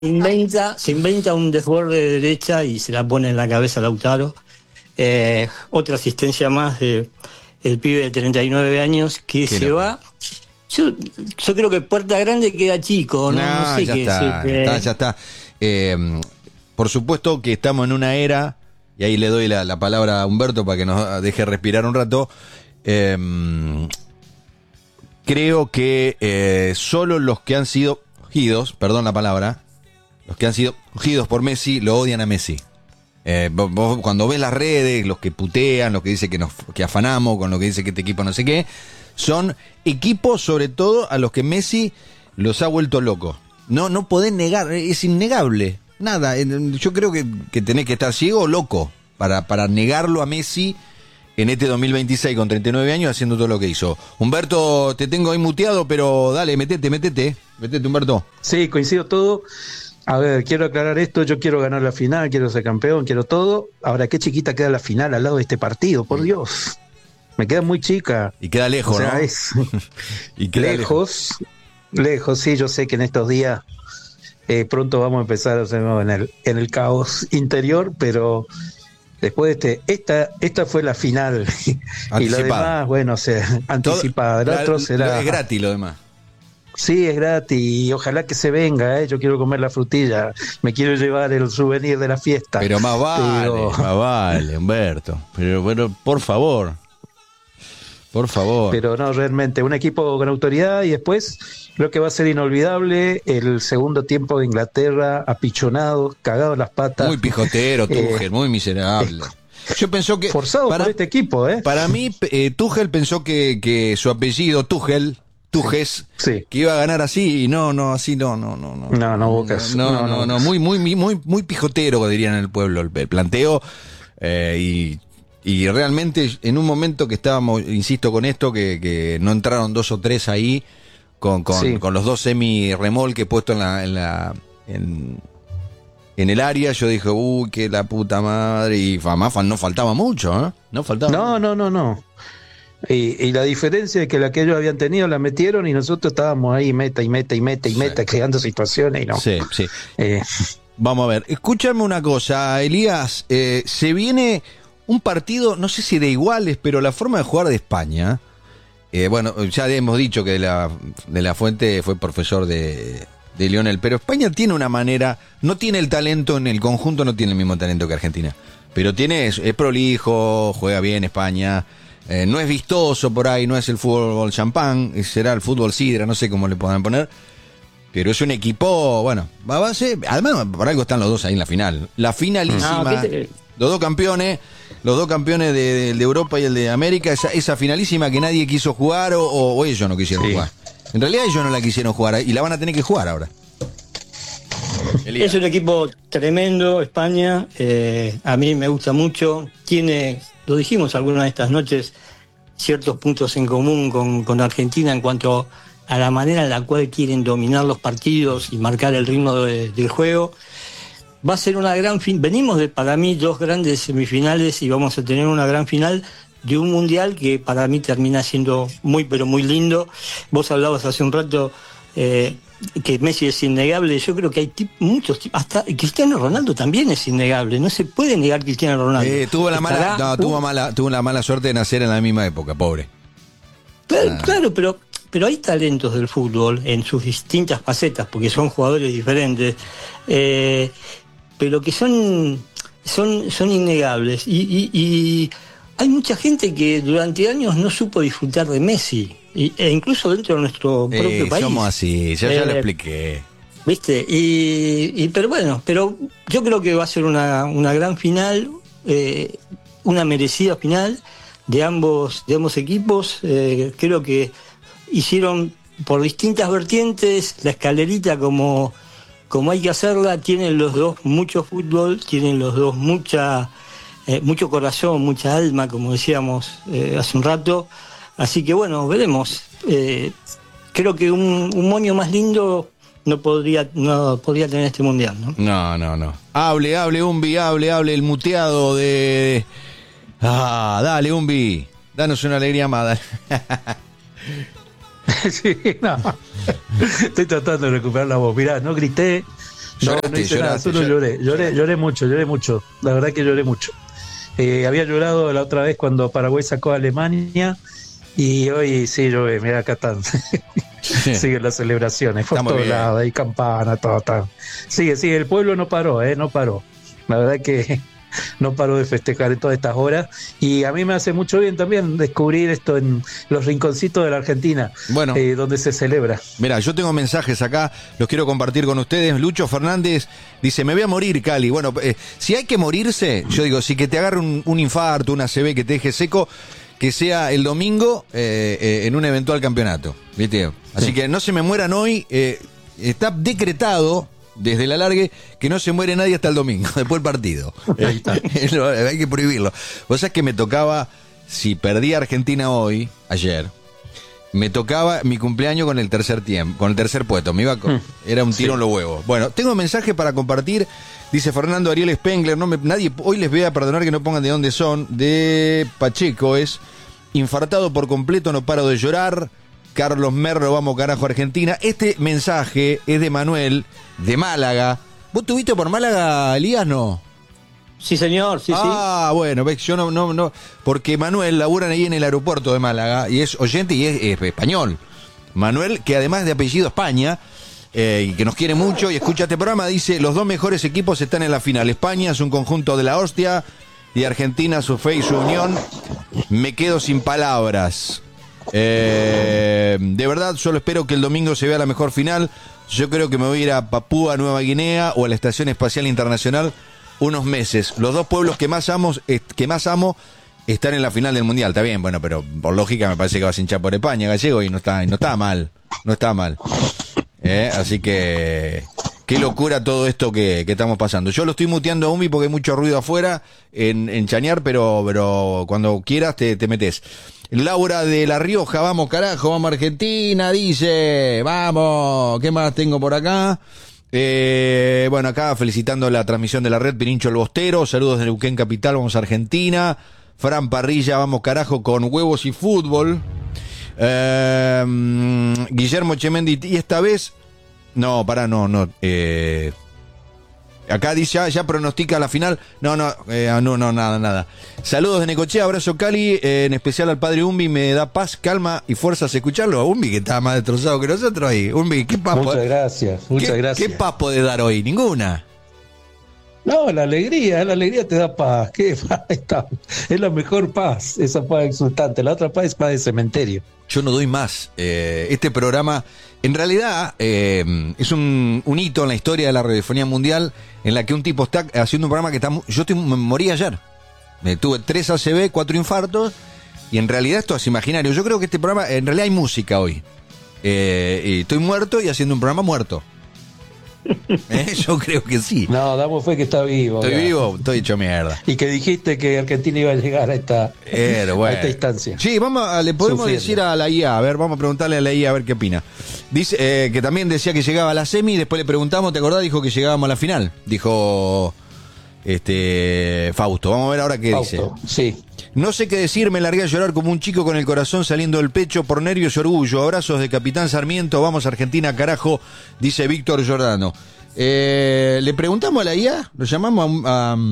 se inventa un desborde de derecha y se la pone en la cabeza a Lautaro. Otra asistencia más de el pibe de 39 años que Qué se loco. va. Yo creo que Puerta Grande queda chico, no sé ya qué está, decirte. ya está. Por supuesto que estamos en una era, y ahí le doy la palabra a Humberto para que nos deje respirar un rato. Creo que solo los que han sido ungidos, perdón la palabra, los que han sido ungidos por Messi lo odian a Messi. Vos cuando ves las redes, los que putean, los que dicen que afanamos, con lo que dice que este equipo no sé qué, son equipos sobre todo a los que Messi los ha vuelto locos. No podés negar, es innegable. Nada, yo creo que tenés que estar ciego o loco para negarlo a Messi en este 2026 con 39 años haciendo todo lo que hizo. Humberto, te tengo ahí muteado, pero dale, metete, Humberto. Sí, coincido todo. A ver, quiero aclarar esto, yo quiero ganar la final, quiero ser campeón, quiero todo. Ahora, qué chiquita queda la final al lado de este partido, por Dios. Me queda muy chica. Y queda lejos, O sea, ¿no? es Y queda lejos, sí, yo sé que en estos días pronto vamos a empezar a hacer en el caos interior, pero después de esta fue la final. Y lo demás, bueno, anticipada. El otro será... Es gratis lo demás. Sí, es gratis y ojalá que se venga, yo quiero comer la frutilla, me quiero llevar el souvenir de la fiesta. Pero más vale, Humberto. Pero por favor. Pero no, realmente, un equipo con autoridad y después creo que va a ser inolvidable el segundo tiempo de Inglaterra, apichonado, cagado en las patas. Muy pijotero, Tuchel, muy miserable. Yo pensó que... Forzado por este equipo, Para mí, Tuchel pensó que su apellido, Tuchel, sí, que iba a ganar así, y así no. Bocas. No, muy pijotero, dirían en el pueblo, el planteo, y realmente en un momento que estábamos, insisto con esto, que no entraron 2 o 3 ahí, con los 2 semi-remolques puestos en el área, yo dije, uy, que la puta madre, y además no faltaba mucho, ¿eh? No faltaba. No. Y la diferencia es que la que ellos habían tenido la metieron y nosotros estábamos ahí meta, creando situaciones y no. Sí. Vamos a ver, escúchame una cosa, Elías, se viene un partido, no sé si de iguales, pero la forma de jugar de España, bueno, ya hemos dicho que de la Fuente fue profesor de Lionel, pero España tiene una manera, no tiene el talento en el conjunto, no tiene el mismo talento que Argentina, pero es prolijo, juega bien España. No es vistoso por ahí, no es el fútbol champán, será el fútbol sidra, no sé cómo le podrán poner, pero es un equipo, bueno, además por algo están los dos ahí en la final, la finalísima, los dos campeones de Europa y el de América, esa finalísima que nadie quiso jugar o ellos no quisieron jugar. En realidad ellos no la quisieron jugar y la van a tener que jugar ahora. Es un equipo tremendo, España, a mí me gusta mucho, tiene, lo dijimos algunas de estas noches, ciertos puntos en común con Argentina en cuanto a la manera en la cual quieren dominar los partidos y marcar el ritmo del juego. Va a ser una gran venimos de, para mí, 2 grandes semifinales y vamos a tener una gran final de un mundial que para mí termina siendo muy, pero muy lindo. Vos hablabas hace un rato que Messi es innegable, yo creo que hay muchos, hasta Cristiano Ronaldo también es innegable, no se puede negar Cristiano Ronaldo. Tuvo la mala suerte de nacer en la misma época, pobre. Claro, pero hay talentos del fútbol en sus distintas facetas, porque son jugadores diferentes, pero que son innegables. Y hay mucha gente que durante años no supo disfrutar de Messi, e incluso dentro de nuestro propio país. Somos así, ya lo expliqué. ¿Viste? Pero yo creo que va a ser una gran final, una merecida final de ambos equipos. Creo que hicieron por distintas vertientes la escalerita como hay que hacerla. Tienen los dos mucho fútbol, tienen los dos mucho corazón, mucha alma, como decíamos hace un rato. Así que bueno, veremos. Creo que un moño más lindo no podría tener este mundial, ¿no? No. Hable, Umbi, hable, el muteado de... dale, Umbi, danos una alegría más. Sí, no. Estoy tratando de recuperar la voz. Mirá, no grité, No hice nada, solo lloré mucho, la verdad que lloré mucho. Había llorado la otra vez cuando Paraguay sacó a Alemania y hoy sí lloré, mira acá están. Siguen las celebraciones, fue todo lado, hay campana, todo. Sigue, el pueblo no paró, no paró. La verdad que no paró de festejar en todas estas horas y a mí me hace mucho bien también descubrir esto en los rinconcitos de la Argentina, bueno, donde se celebra. Mira, yo tengo mensajes acá, los quiero compartir con ustedes. Lucho Fernández dice, me voy a morir, Cali. Bueno, si hay que morirse, yo digo, si que te agarre un infarto, una ACV que te deje seco, que sea el domingo en un eventual campeonato, ¿viste? Así sí, que no se me mueran hoy, está decretado desde el alargue que no se muere nadie hasta el domingo, después del partido. Ahí está. Hay que prohibirlo. Vos sabés que me tocaba, si perdía Argentina hoy, ayer, me tocaba mi cumpleaños con el tercer puesto. Me iba era un tiro en los huevos. Bueno, tengo un mensaje para compartir. Dice Fernando Ariel Spengler, nadie hoy les voy a perdonar que no pongan de dónde son. De Pacheco es, infartado por completo, no paro de llorar. Carlos Merlo, vamos carajo Argentina. Este mensaje es de Manuel, de Málaga. ¿Vos estuviste por Málaga, Elías, no? Sí, señor, sí. Bueno, ves, yo no, porque Manuel labura ahí en el aeropuerto de Málaga y es oyente y es español. Manuel, que además de apellido España, y que nos quiere mucho y escucha este programa, dice, los dos mejores equipos están en la final. España es un conjunto de la hostia y Argentina su fe y su unión. Me quedo sin palabras. De verdad, solo espero que el domingo se vea la mejor final. Yo creo que me voy a ir a Papúa Nueva Guinea o a la Estación Espacial Internacional unos meses. Los dos pueblos que más amo están en la final del Mundial. Está bien, bueno, pero por lógica me parece que vas a hinchar por España, Gallego, y no está mal. Así que qué locura todo esto que estamos pasando. Yo lo estoy muteando a Umbi porque hay mucho ruido afuera en Chañar, pero cuando quieras te metes. Laura de La Rioja, vamos carajo, vamos Argentina, dice, vamos, ¿qué más tengo por acá? Bueno, acá felicitando la transmisión de la red, Pirincho el Bostero, saludos de Neuquén Capital, vamos a Argentina. Fran Parrilla, vamos carajo con huevos y fútbol. Guillermo Chemendi, y esta vez, no. Acá dice, ya pronostica la final. No, nada. Saludos de Necochea, abrazo Cali, en especial al padre Umbi, me da paz, calma y fuerzas escucharlo. Umbi, que está más destrozado que nosotros ahí. Umbi, ¿qué paz? Muchas gracias. ¿Qué paz podés dar hoy? Ninguna. No, la alegría te da paz. ¿Qué paz está? Es la mejor paz, esa paz exultante. La otra paz es paz de cementerio. Yo no doy más. Este programa, en realidad, es un hito en la historia de la radiofonía mundial, en la que un tipo está haciendo un programa que me morí ayer. Tuve 3 ACV, 4 infartos, y en realidad esto es imaginario. Yo creo que este programa, en realidad hay música hoy. Y estoy muerto y haciendo un programa muerto. Yo creo que sí. No, damos fe que está vivo. Estoy vivo, estoy hecho mierda. Y que dijiste que Argentina iba a llegar a esta instancia. Sí, le podemos decir a la IA, a ver, vamos a preguntarle a la IA a ver qué opina. Dice que también decía que llegaba a la semi, después le preguntamos, ¿te acordás? Dijo que llegábamos a la final. Dijo Fausto. Vamos a ver ahora qué dice. Sí. No sé qué decir, me largué a llorar como un chico con el corazón saliendo del pecho por nervios y orgullo. Abrazos de Capitán Sarmiento, vamos Argentina, carajo, dice Víctor Giordano. Le preguntamos a la IA, lo llamamos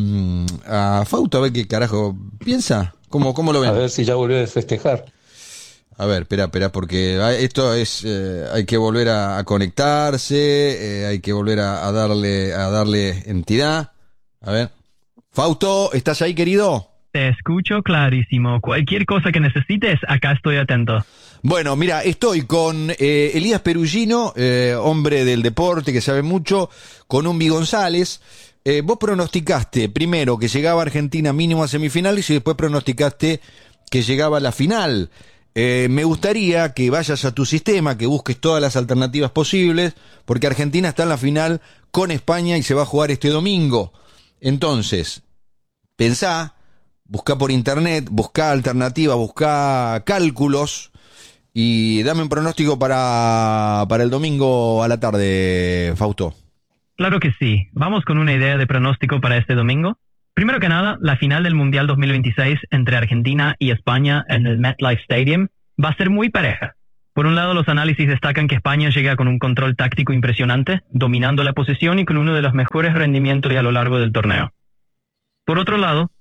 a Fausto a ver qué carajo piensa. ¿Cómo lo ven? A ver si ya volvió a festejar. A ver, espera, porque esto es, hay que volver a conectarse, hay que volver a darle entidad. A ver. Fausto, ¿estás ahí, querido? Te escucho clarísimo. Cualquier cosa que necesites, acá estoy atento. Bueno, mira, estoy con Elías Perugino, hombre del deporte que sabe mucho, con Umbi González. Vos pronosticaste primero que llegaba Argentina mínimo a semifinales y después pronosticaste que llegaba a la final. Me gustaría que vayas a tu sistema, que busques todas las alternativas posibles, porque Argentina está en la final con España y se va a jugar este domingo. Entonces, pensá, buscá por internet, buscá alternativas, buscá cálculos y dame un pronóstico para el domingo a la tarde, Fausto. Claro que sí. Vamos con una idea de pronóstico para este domingo. Primero que nada, la final del Mundial 2026 entre Argentina y España en el MetLife Stadium va a ser muy pareja. Por un lado, los análisis destacan que España llega con un control táctico impresionante, dominando la posesión y con uno de los mejores rendimientos a lo largo del torneo. Por otro lado,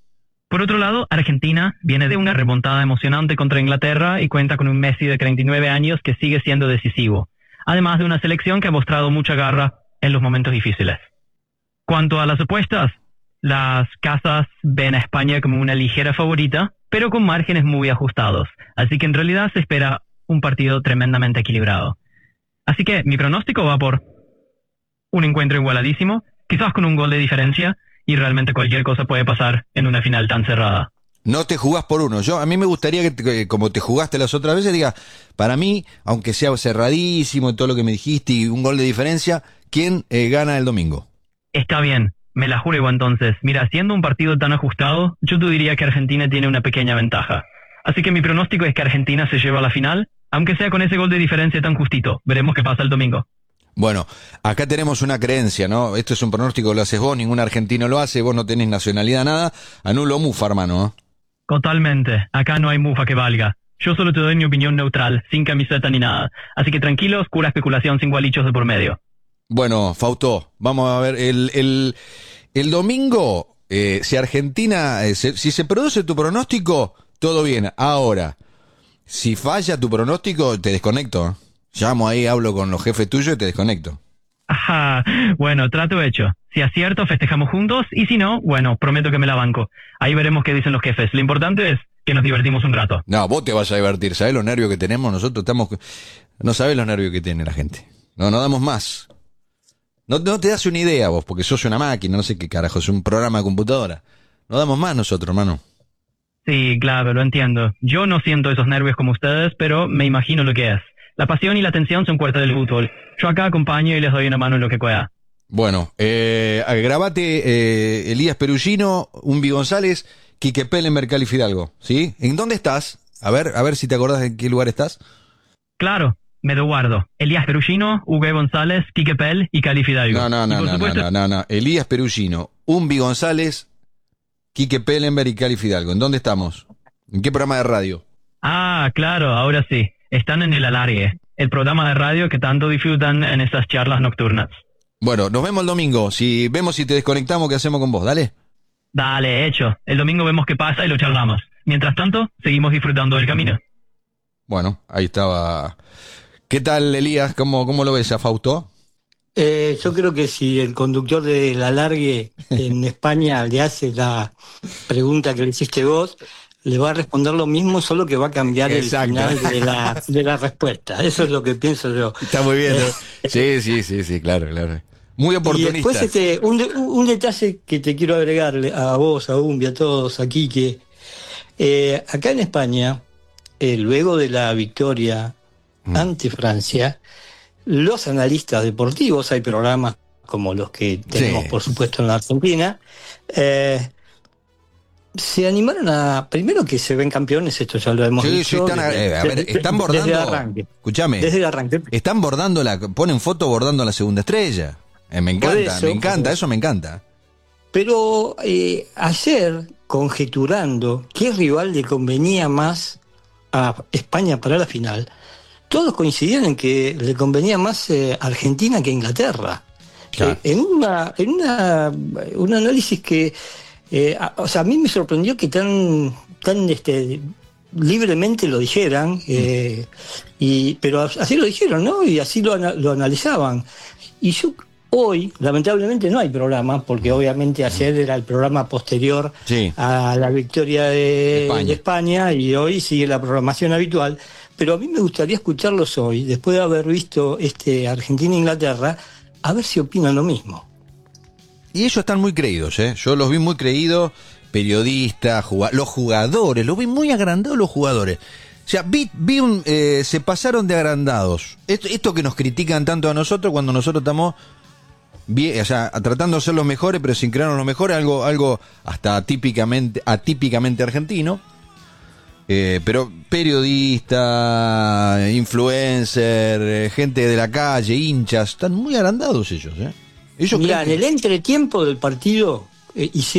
Argentina viene de una remontada emocionante contra Inglaterra y cuenta con un Messi de 39 años que sigue siendo decisivo, además de una selección que ha mostrado mucha garra en los momentos difíciles. Cuanto a las apuestas, las casas ven a España como una ligera favorita, pero con márgenes muy ajustados, así que en realidad se espera un partido tremendamente equilibrado. Así que mi pronóstico va por un encuentro igualadísimo, quizás con un gol de diferencia, y realmente cualquier cosa puede pasar en una final tan cerrada. No te jugás por uno. A mí me gustaría que como te jugaste las otras veces, diga, para mí, aunque sea cerradísimo y todo lo que me dijiste y un gol de diferencia, ¿quién gana el domingo? Está bien, me la juego entonces. Mira, siendo un partido tan ajustado, yo te diría que Argentina tiene una pequeña ventaja. Así que mi pronóstico es que Argentina se lleva a la final, aunque sea con ese gol de diferencia tan justito. Veremos qué pasa el domingo. Bueno, acá tenemos una creencia, ¿no? Esto es un pronóstico, lo haces vos, ningún argentino lo hace, vos no tenés nacionalidad, nada. Anulo mufa, hermano. Totalmente. Acá no hay mufa que valga. Yo solo te doy mi opinión neutral, sin camiseta ni nada. Así que tranquilos, pura especulación sin gualichos de por medio. Bueno, Fausto, vamos a ver, el domingo, si Argentina, si se produce tu pronóstico, todo bien. Ahora, si falla tu pronóstico, te desconecto. Llamo ahí, hablo con los jefes tuyos y te desconecto. Ajá, bueno, trato hecho. Si acierto, festejamos juntos, y si no, bueno, prometo que me la banco. Ahí veremos qué dicen los jefes. Lo importante es que nos divertimos un rato. No, vos te vas a divertir. ¿Sabés los nervios que tenemos? Nosotros estamos... No sabés los nervios que tiene la gente. No damos más. No te das una idea vos, porque sos una máquina, no sé qué carajo, es un programa de computadora. No damos más nosotros, hermano. Sí, claro, lo entiendo. Yo no siento esos nervios como ustedes, pero me imagino lo que es. La pasión y la tensión son parte del fútbol. Yo acá acompaño y les doy una mano en lo que pueda. Bueno, grabate Elías Perugino, Umbi González, Quique Pellenberg, Cali Fidalgo, ¿sí? ¿En dónde estás? A ver si te acordás en qué lugar estás. Claro, me lo guardo. Elías Perugino, Hugo González, Quique Pel y Cali Fidalgo. No. Elías Perugino, Umbi González, Quique Pellenberg y Cali Fidalgo. ¿En dónde estamos? ¿En qué programa de radio? Ah, claro, ahora sí. Están en El Alargue, el programa de radio que tanto disfrutan en estas charlas nocturnas. Bueno, nos vemos el domingo. Vemos si te desconectamos, ¿qué hacemos con vos? Dale. Dale, hecho. El domingo vemos qué pasa y lo charlamos. Mientras tanto, seguimos disfrutando del camino. Bueno, ahí estaba. ¿Qué tal, Elías? ¿Cómo lo ves a Fausto? Yo creo que si el conductor de La Largue en España le hace la pregunta que le hiciste vos, le va a responder lo mismo, solo que va a cambiar Exacto. El final de la respuesta. Eso es lo que pienso yo. Está muy bien, ¿no? Sí, claro. Muy oportunista. Y después un detalle que te quiero agregarle a vos, a Umbi, a todos aquí, que acá en España, luego de la victoria ante Francia, los analistas deportivos, hay programas como los que tenemos, por supuesto, en la Argentina, se animaron a, primero que se ven campeones, esto ya lo hemos dicho. Están bordando, desde el arranque. Escúchame, desde el arranque. Están bordando ponen foto bordando la segunda estrella. Me encanta, eso me encanta. Pero ayer, conjeturando qué rival le convenía más a España para la final, todos coincidían en que le convenía más Argentina que Inglaterra. Claro. En un análisis que a mí me sorprendió que tan libremente lo dijeran, pero así lo dijeron, ¿no? Y así lo analizaban. Y yo hoy, lamentablemente, no hay programa, porque obviamente ayer era el programa posterior a la victoria de España, y hoy sigue la programación habitual. Pero a mí me gustaría escucharlos hoy, después de haber visto Argentina-Inglaterra, a ver si opinan lo mismo. Y ellos están muy creídos, ¿eh? Yo los vi muy creídos, periodistas, los jugadores, los vi muy agrandados los jugadores. O sea, se pasaron de agrandados. Esto que nos critican tanto a nosotros cuando nosotros estamos bien, o sea, tratando de ser los mejores, pero sin creernos los mejores, algo hasta atípicamente argentino. Pero periodista, influencer, gente de la calle, hinchas, están muy agrandados ellos, ¿eh? Mirá, en el entretiempo del partido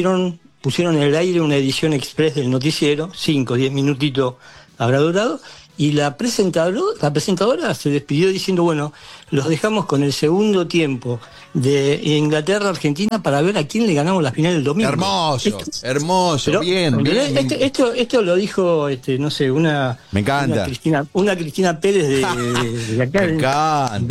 pusieron en el aire una edición express del noticiero, 5 o 10 minutitos habrá durado, y la presentadora se despidió diciendo, bueno, los dejamos con el segundo tiempo de Inglaterra-Argentina para ver a quién le ganamos la final el domingo. Hermoso, pero, bien. Esto lo dijo, no sé, me encanta. Una Cristina Pérez de acá.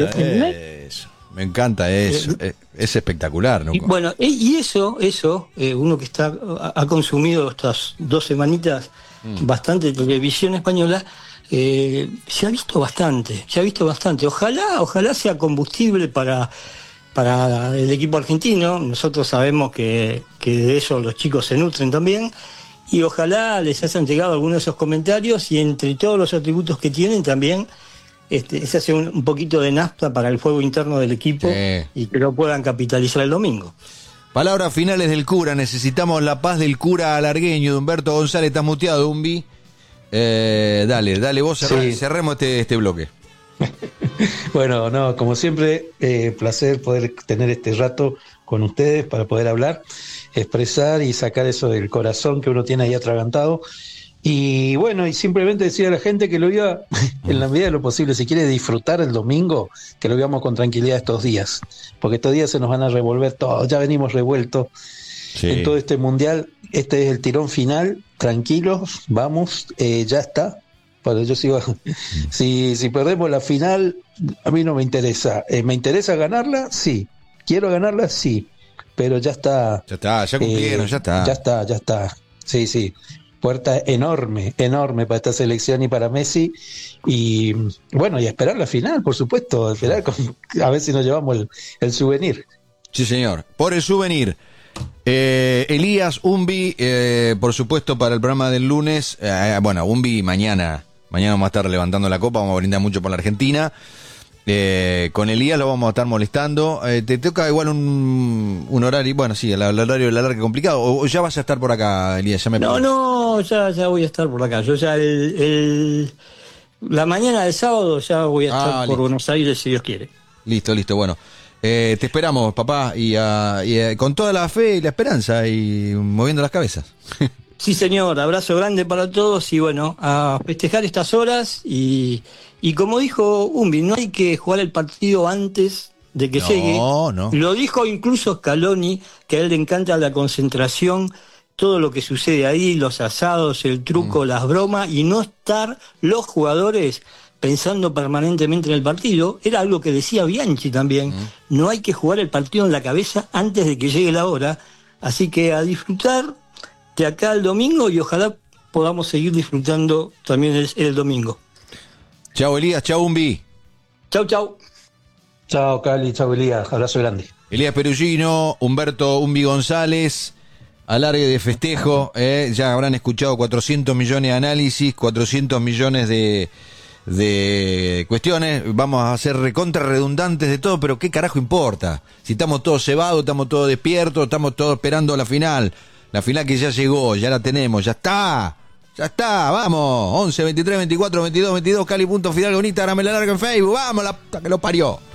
Me encanta eso. Es espectacular, ¿no? Y bueno, y eso, uno que ha consumido estas 2 semanitas bastante televisión española, se ha visto bastante. Ojalá sea combustible para el equipo argentino. Nosotros sabemos que de eso los chicos se nutren también, y ojalá les hayan llegado algunos de esos comentarios, y entre todos los atributos que tienen también se hace un poquito de nafta para el fuego interno del equipo, y que lo puedan capitalizar el domingo. Palabras finales del cura. Necesitamos la paz del cura alargueño, de Humberto González. Estás muteado, Umbi. Dale, vos cerremos este bloque. Bueno, no, como siempre, placer poder tener este rato con ustedes para poder hablar, expresar y sacar eso del corazón que uno tiene ahí atragantado. Y bueno, y simplemente decir a la gente que lo viva en la medida de lo posible. Si quiere disfrutar el domingo, que lo vivamos con tranquilidad estos días, porque estos días se nos van a revolver todos, ya venimos revueltos en todo este mundial. Este es el tirón final, tranquilos, vamos, ya está. Bueno, yo sigo, si perdemos la final, a mí no me interesa. ¿Me interesa ganarla? Sí. ¿Quiero ganarla? Sí. Pero ya está. Ya cumplieron, ya está. Ya está. Sí. Puerta enorme para esta selección y para Messi. Y bueno, y esperar la final, por supuesto. A ver si nos llevamos el souvenir. Sí, señor. Por el souvenir. Elías, Umbi, por supuesto, para el programa del lunes. Umbi mañana vamos a estar levantando la copa. Vamos a brindar mucho por la Argentina. Con Elías lo vamos a estar molestando. Te toca igual un horario, bueno, sí, el horario de la larga complicado. ¿O ya vas a estar por acá, Elías? Ya ya voy a estar por acá. Yo ya la mañana del sábado ya voy a estar por Buenos Aires, si Dios quiere. Listo, bueno. Te esperamos, papá, y con toda la fe y la esperanza y moviendo las cabezas. Sí, señor, abrazo grande para todos y bueno, a festejar estas horas y como dijo Umbi, no hay que jugar el partido antes de que llegue. No. Lo dijo incluso Scaloni, que a él le encanta la concentración, todo lo que sucede ahí, los asados, el truco, las bromas, y no estar los jugadores pensando permanentemente en el partido. Era algo que decía Bianchi también. No hay que jugar el partido en la cabeza antes de que llegue la hora. Así que a disfrutar de acá el domingo, y ojalá podamos seguir disfrutando también el domingo. Chao, Elías, chao, Umbi. Chau. Chao, Cali, chao, Elías, abrazo grande. Elías Perugino, Humberto Umbi González, alargue de festejo, ya habrán escuchado 400 millones de análisis, 400 millones de cuestiones. Vamos a ser recontra redundantes de todo, pero ¿qué carajo importa? Si estamos todos cebados, estamos todos despiertos, estamos todos esperando la final que ya llegó, ya la tenemos, ya está, vamos, 11, 23, 24, 22, Cali.Fidalgo en Instagram, en la larga en Facebook, vamos, la que lo parió.